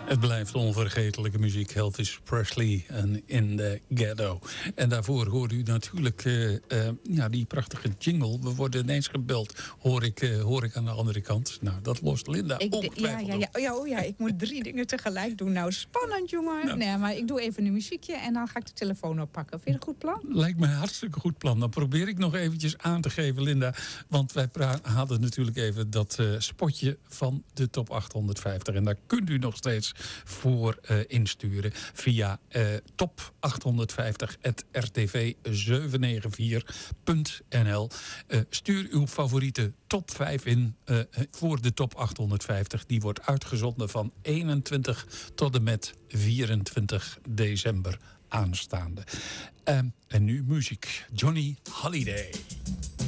Het blijft onvergetelijke muziek. Elvis Presley en In the Ghetto. En daarvoor hoorde u natuurlijk die prachtige jingle. We worden ineens gebeld, hoor ik aan de andere kant. Nou, dat lost Linda ongetwijfeld op. Ja, ik moet 3 dingen tegelijk doen. Nou, spannend, jongen. Nou. Nee, maar ik doe even een muziekje en dan ga ik de telefoon oppakken. Vind je het een goed plan? Lijkt me een hartstikke goed plan. Dan probeer ik nog eventjes aan te geven, Linda. Want wij hadden natuurlijk even dat spotje van de top 850. En daar kunt u nog steeds voor insturen via top850@rtv794.nl. Stuur uw favoriete top 5 in voor de top 850. Die wordt uitgezonden van 21 tot en met 24 december aanstaande. En nu muziek. Johnny Hallyday.